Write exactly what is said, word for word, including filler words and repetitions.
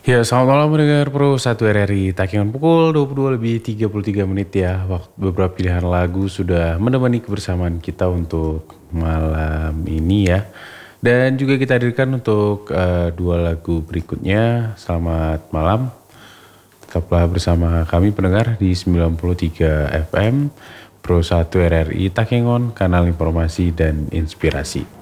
Ya, selamat malam mendengar Pro satu R R I Takengon pukul dua puluh dua lebih tiga puluh tiga menit ya. Waktu beberapa pilihan lagu sudah menemani kebersamaan kita untuk malam ini ya. Dan juga kita hadirkan untuk uh, dua lagu berikutnya. Selamat malam. Tetaplah bersama kami pendengar di sembilan puluh tiga F M Pro satu R R I Takengon, kanal informasi dan inspirasi.